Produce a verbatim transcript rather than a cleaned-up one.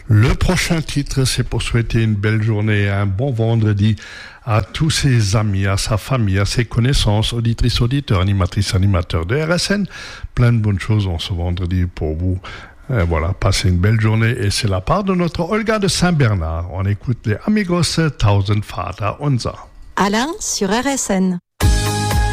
Le prochain titre, c'est pour souhaiter une belle journée et un bon vendredi à tous ses amis, à sa famille, à ses connaissances, auditrices, auditeurs, animatrices, animateurs de R S N. Plein de bonnes choses en ce vendredi pour vous. Et voilà, passez une belle journée et c'est la part de notre Olga de Saint-Bernard. On écoute les Amigos Tausend Vater Unser. Alain sur R S N.